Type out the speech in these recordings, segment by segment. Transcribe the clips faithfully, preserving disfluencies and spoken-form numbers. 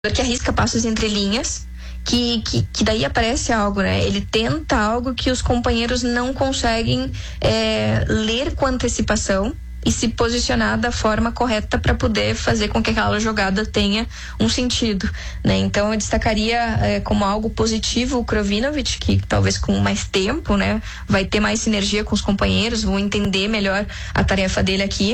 que arrisca passos entre linhas, que, que, que daí aparece algo, né? Ele tenta algo que os companheiros não conseguem é, ler com antecipação e se posicionar da forma correta para poder fazer com que aquela jogada tenha um sentido, né? Então eu destacaria é, como algo positivo o Krovinovic, que talvez com mais tempo, né, vai ter mais sinergia com os companheiros, vão entender melhor a tarefa dele aqui.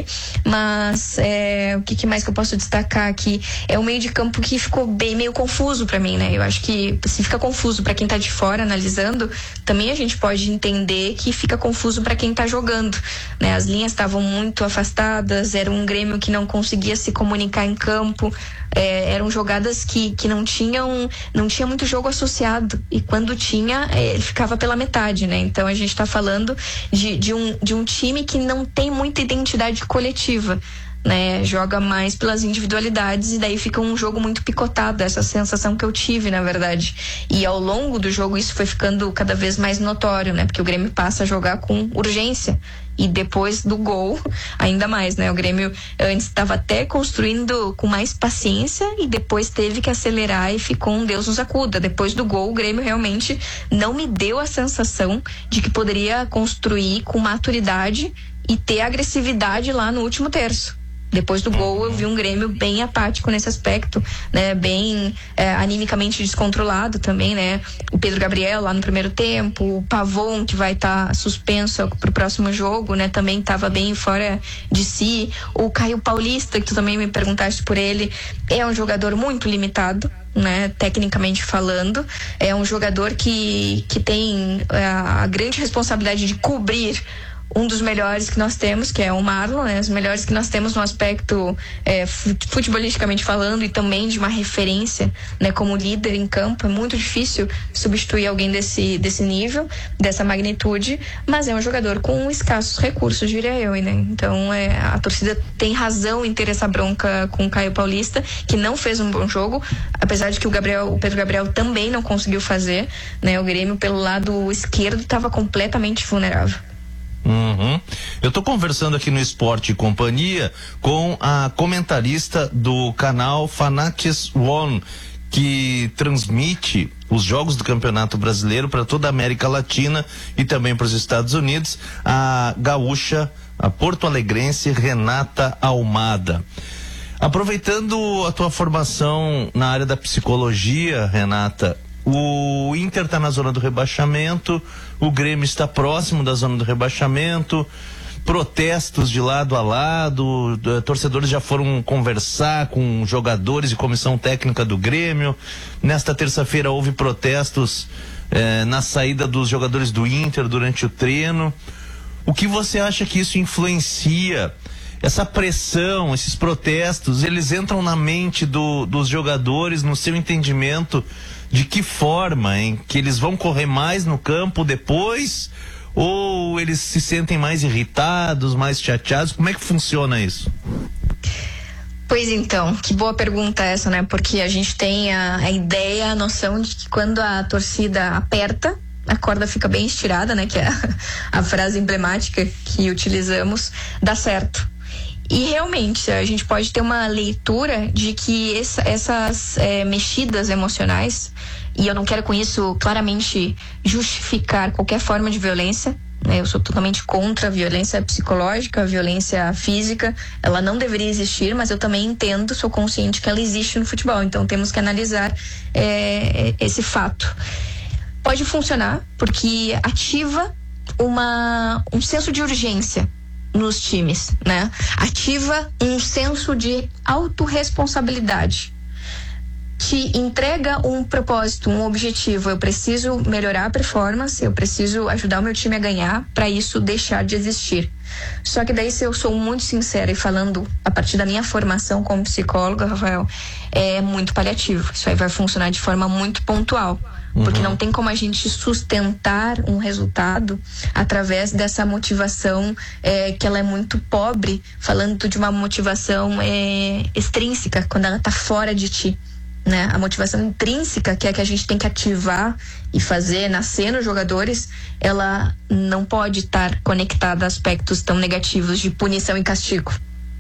Mas é, o que, que mais que eu posso destacar aqui é o meio de campo que ficou bem meio confuso para mim, né? Eu acho que se fica confuso para quem tá de fora analisando, também a gente pode entender que fica confuso para quem tá jogando, né? As linhas estavam muito afastadas, era um Grêmio que não conseguia se comunicar em campo, é, eram jogadas que, que não tinham não tinha muito jogo associado, e quando tinha, é, ele ficava pela metade, né? Então a gente está falando de, de, um, de um time que não tem muita identidade coletiva, né? Joga mais pelas individualidades e daí fica um jogo muito picotado, essa sensação que eu tive, na verdade. E ao longo do jogo isso foi ficando cada vez mais notório, né? Porque o Grêmio passa a jogar com urgência. E depois do gol, ainda mais, né? O Grêmio antes estava até construindo com mais paciência e depois teve que acelerar e ficou um Deus nos acuda. Depois do gol, o Grêmio realmente não me deu a sensação de que poderia construir com maturidade e ter agressividade lá no último terço. Depois do gol eu vi um Grêmio bem apático nesse aspecto, né? Bem é, animicamente descontrolado também, né? O Pedro Gabriel lá no primeiro tempo, o Pavon, que vai estar tá suspenso pro próximo jogo, né? Também estava bem fora de si. O Caio Paulista, que tu também me perguntaste por ele, é um jogador muito limitado, né, tecnicamente falando. É um jogador que, que tem a, a grande responsabilidade de cobrir um dos melhores que nós temos, que é o Marlon, né? Os melhores que nós temos no aspecto é, futebolisticamente falando, e também de uma referência, né, como líder em campo. É muito difícil substituir alguém desse, desse nível, dessa magnitude, mas é um jogador com escassos recursos, diria eu, né? Então é, a torcida tem razão em ter essa bronca com o Caio Paulista, que não fez um bom jogo, apesar de que o Gabriel, o Pedro Gabriel também não conseguiu fazer, né? O Grêmio pelo lado esquerdo estava completamente vulnerável. Uhum. Eu tô conversando aqui no Esporte e Companhia com a comentarista do canal Fanatics One, que transmite os jogos do Campeonato Brasileiro para toda a América Latina e também para os Estados Unidos, a gaúcha, a porto-alegrense Renata Almada. Aproveitando a tua formação na área da psicologia, Renata, o Inter está na zona do rebaixamento, o Grêmio está próximo da zona do rebaixamento, protestos de lado a lado, torcedores já foram conversar com jogadores e comissão técnica do Grêmio. Nesta terça-feira houve protestos eh, na saída dos jogadores do Inter durante o treino. O que você acha que isso influencia? Essa pressão, esses protestos, eles entram na mente do, dos jogadores, no seu entendimento, de que forma, hein? Que eles vão correr mais no campo depois, ou eles se sentem mais irritados, mais chateados? Como é que funciona isso? Pois então, que boa pergunta essa, né? Porque a gente tem a, a ideia, a noção de que quando a torcida aperta, a corda fica bem estirada, né? Que é a, a frase emblemática que utilizamos, dá certo. E realmente a gente pode ter uma leitura de que essa, essas é, mexidas emocionais, e eu não quero com isso claramente justificar qualquer forma de violência, né? Eu sou totalmente contra a violência psicológica, a violência física, ela não deveria existir, mas eu também entendo, sou consciente que ela existe no futebol, então temos que analisar é, esse fato. Pode funcionar porque ativa uma, um senso de urgência nos times, né? Ativa um senso de autorresponsabilidade, te entrega um propósito, um objetivo. Eu preciso melhorar a performance, eu preciso ajudar o meu time a ganhar para isso deixar de existir. Só que daí, se eu sou muito sincera e falando a partir da minha formação como psicóloga, Rafael, é muito paliativo. Isso aí vai funcionar de forma muito pontual. Porque uhum. não tem como a gente sustentar um resultado através dessa motivação é, que ela é muito pobre, falando de uma motivação é, extrínseca, quando ela tá fora de ti, né? A motivação intrínseca, que é a que a gente tem que ativar e fazer nascer nos jogadores, ela não pode estar conectada a aspectos tão negativos de punição e castigo.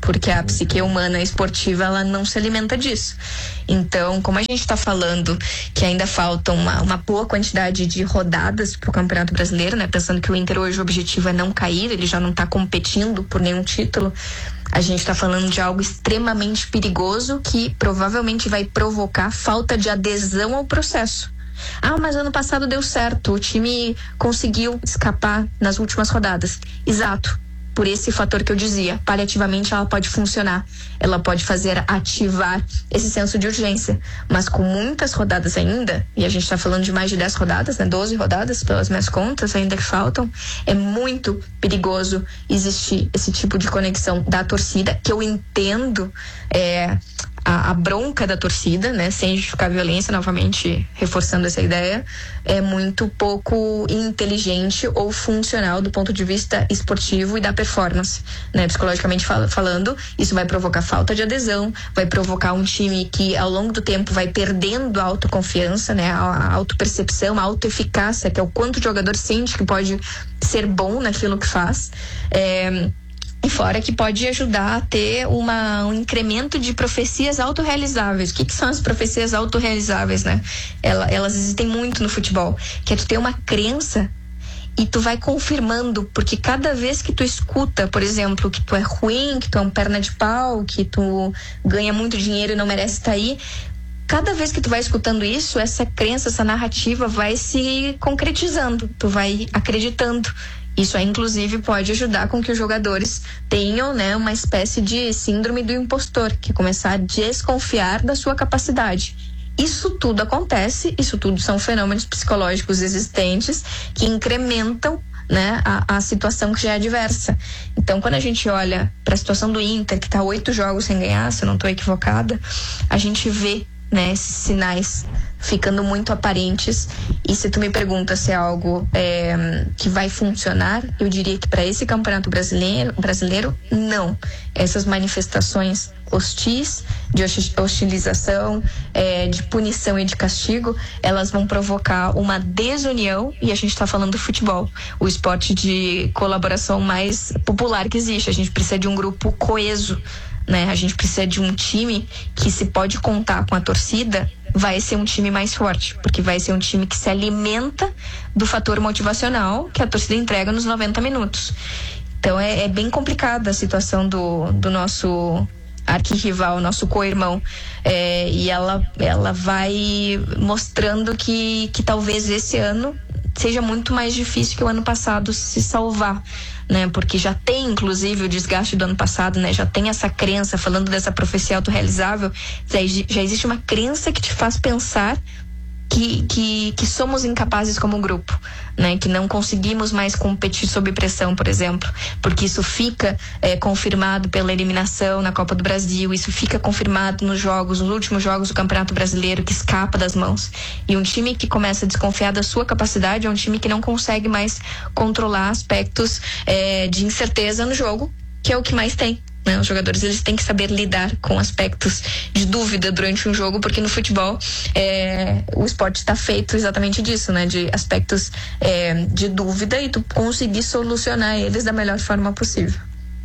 porque a psique humana esportiva, ela não se alimenta disso. Então, como a gente está falando que ainda faltam uma, uma boa quantidade de rodadas para o Campeonato Brasileiro, né? Pensando que o Inter hoje o objetivo é não cair, ele já não está competindo por nenhum título. A gente está falando de algo extremamente perigoso que provavelmente vai provocar falta de adesão ao processo. Ah, mas ano passado deu certo, o time conseguiu escapar nas últimas rodadas. Exato. Por esse fator que eu dizia, paliativamente ela pode funcionar, ela pode fazer ativar esse senso de urgência, mas com muitas rodadas ainda, e a gente está falando de mais de dez rodadas, né, doze rodadas pelas minhas contas ainda que faltam, é muito perigoso existir esse tipo de conexão da torcida, que eu entendo é, a, a bronca da torcida, né, sem justificar violência, novamente reforçando essa ideia, é muito pouco inteligente ou funcional do ponto de vista esportivo e da performance, né? Psicologicamente fal- falando, isso vai provocar falta de adesão, vai provocar um time que ao longo do tempo vai perdendo a autoconfiança, né? A, a autopercepção, a autoeficácia, que é o quanto o jogador sente que pode ser bom naquilo que faz. É... E fora que pode ajudar a ter uma, um incremento de profecias autorrealizáveis. O que, que são as profecias autorrealizáveis, né? Elas, elas existem muito no futebol. Que é tu ter uma crença e tu vai confirmando, porque cada vez que tu escuta, por exemplo, que tu é ruim, que tu é um perna de pau, que tu ganha muito dinheiro e não merece estar aí, cada vez que tu vai escutando isso, essa crença, essa narrativa vai se concretizando, tu vai acreditando. Isso aí, inclusive, pode ajudar com que os jogadores tenham, né, uma espécie de síndrome do impostor, que é começar a desconfiar da sua capacidade. Isso tudo acontece, isso tudo são fenômenos psicológicos existentes que incrementam, né, a, a situação que já é adversa. Então, quando a gente olha para a situação do Inter, que está oito jogos sem ganhar, se eu não estou equivocada, a gente vê, né, esses sinais ficando muito aparentes. E se tu me pergunta se é algo é, que vai funcionar, eu diria que para esse Campeonato Brasileiro, brasileiro, não. Essas manifestações hostis, de hostilização, é, de punição e de castigo, elas vão provocar uma desunião, e a gente está falando do futebol, o esporte de colaboração mais popular que existe. A gente precisa de um grupo coeso, né? A gente precisa de um time que, se pode contar com a torcida, vai ser um time mais forte, porque vai ser um time que se alimenta do fator motivacional que a torcida entrega nos noventa minutos. Então é, é bem complicada a situação do, do nosso arquirrival, nosso co-irmão, é, e ela, ela vai mostrando que, que talvez esse ano seja muito mais difícil que o ano passado se salvar, né? Porque já tem, inclusive, o desgaste do ano passado, né? Já tem essa crença, falando dessa profecia autorrealizável, já, já existe uma crença que te faz pensar que, que, que somos incapazes como grupo, né? Que não conseguimos mais competir sob pressão, por exemplo, porque isso fica é, confirmado pela eliminação na Copa do Brasil, isso fica confirmado nos jogos, nos últimos jogos do Campeonato Brasileiro, que escapa das mãos. E um time que começa a desconfiar da sua capacidade é um time que não consegue mais controlar aspectos é, de incerteza no jogo, que é o que mais tem. Os jogadores, eles têm que saber lidar com aspectos de dúvida durante um jogo, porque no futebol é, o esporte está feito exatamente disso, né? De aspectos é, de dúvida, e tu conseguir solucionar eles da melhor forma possível.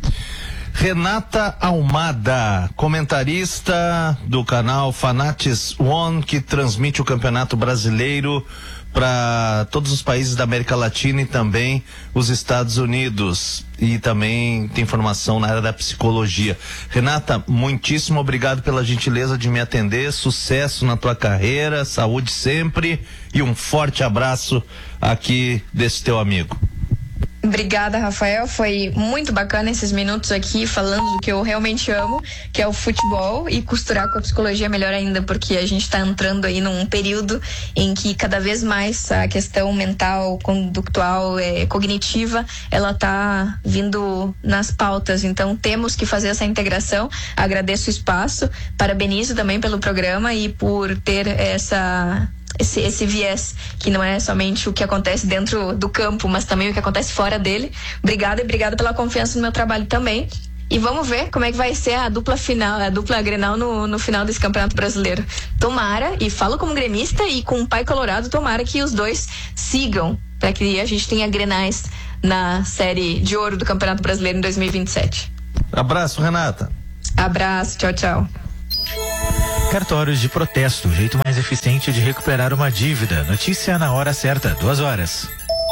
Renata Almada, comentarista do canal Fanatics One, que transmite o Campeonato Brasileiro para todos os países da América Latina e também os Estados Unidos, e também tem formação na área da psicologia. Renata, muitíssimo obrigado pela gentileza de me atender, sucesso na tua carreira, saúde sempre, e um forte abraço aqui desse teu amigo. Obrigada, Rafael, foi muito bacana esses minutos aqui falando do que eu realmente amo, que é o futebol, e costurar com a psicologia melhor ainda, porque a gente está entrando aí num período em que cada vez mais a questão mental, conductual, é, cognitiva, ela tá vindo nas pautas, então temos que fazer essa integração. Agradeço o espaço, parabenizo também pelo programa e por ter essa Esse, esse viés, que não é somente o que acontece dentro do campo, mas também o que acontece fora dele. Obrigada, e obrigada pela confiança no meu trabalho também. E vamos ver como é que vai ser a dupla final, a dupla Grenal no, no final desse Campeonato Brasileiro. Tomara, e falo como gremista e com o pai colorado, tomara que os dois sigam, para que a gente tenha Grenais na série de ouro do Campeonato Brasileiro em dois mil e vinte e sete. Abraço, Renata. Abraço, tchau, tchau. Cartórios de protesto, o jeito mais eficiente de recuperar uma dívida. Notícia na hora certa, duas horas.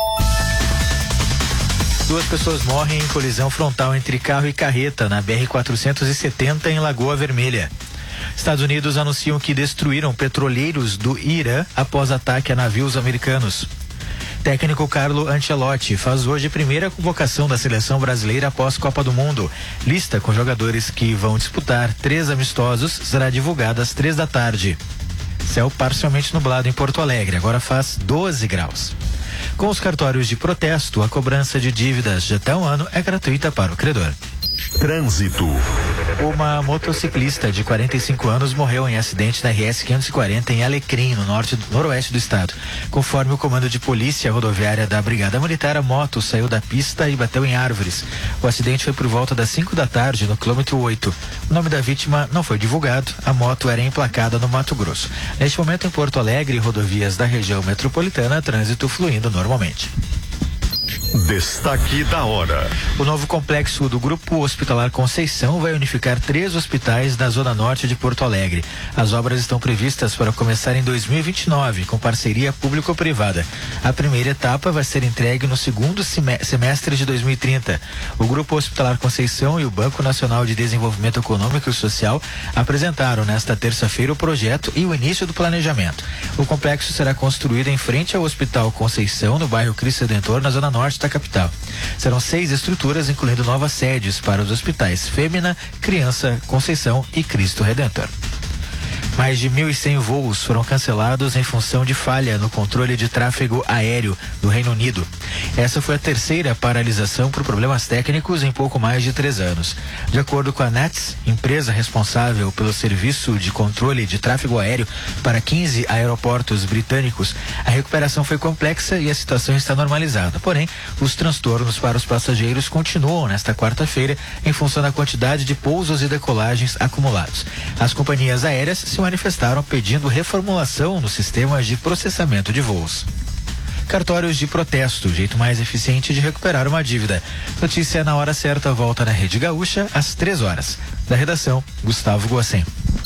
Duas pessoas morrem em colisão frontal entre carro e carreta na B R quatrocentos e setenta em Lagoa Vermelha. Estados Unidos anunciam que destruíram petroleiros do Irã após ataque a navios americanos. Técnico Carlo Ancelotti faz hoje a primeira convocação da seleção brasileira após Copa do Mundo. Lista com jogadores que vão disputar três amistosos será divulgada às três da tarde. Céu parcialmente nublado em Porto Alegre, agora faz doze graus. Com os cartórios de protesto, a cobrança de dívidas de até um ano é gratuita para o credor. Trânsito. Uma motociclista de quarenta e cinco anos morreu em acidente na R S quinhentos e quarenta em Alecrim, no norte do noroeste do estado. Conforme o comando de polícia rodoviária da Brigada Militar, a moto saiu da pista e bateu em árvores. O acidente foi por volta das cinco da tarde, no quilômetro oito. O nome da vítima não foi divulgado. A moto era emplacada no Mato Grosso. Neste momento, em Porto Alegre, rodovias da região metropolitana, trânsito fluindo normalmente. Destaque da hora. O novo complexo do Grupo Hospitalar Conceição vai unificar três hospitais da Zona Norte de Porto Alegre. As obras estão previstas para começar em dois mil e vinte e nove, com parceria público-privada. A primeira etapa vai ser entregue no segundo semestre de dois mil e trinta. O Grupo Hospitalar Conceição e o Banco Nacional de Desenvolvimento Econômico e Social apresentaram nesta terça-feira o projeto e o início do planejamento. O complexo será construído em frente ao Hospital Conceição, no bairro Cristo Redentor, na Zona Norte da capital. Serão seis estruturas, incluindo novas sedes para os hospitais Fêmea, Criança, Conceição e Cristo Redentor. Mais de mil e cem voos foram cancelados em função de falha no controle de tráfego aéreo do Reino Unido. Essa foi a terceira paralisação por problemas técnicos em pouco mais de três anos. De acordo com a NATS, empresa responsável pelo serviço de controle de tráfego aéreo para quinze aeroportos britânicos, a recuperação foi complexa e a situação está normalizada. Porém, os transtornos para os passageiros continuam nesta quarta-feira em função da quantidade de pousos e decolagens acumulados. As companhias aéreas se manifestaram pedindo reformulação no sistema de processamento de voos. Cartórios de protesto, o jeito mais eficiente de recuperar uma dívida. Notícia na hora certa, volta na Rede Gaúcha às três horas. Da redação, Gustavo Gossen.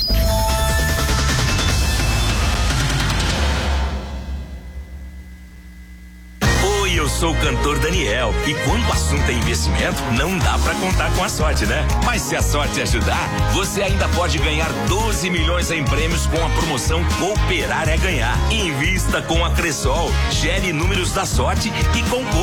Eu sou o cantor Daniel e quando o assunto é investimento, não dá pra contar com a sorte, né? Mas se a sorte ajudar, você ainda pode ganhar doze milhões em prêmios com a promoção Cooperar é Ganhar. Invista com a Cressol, gere números da sorte e concorra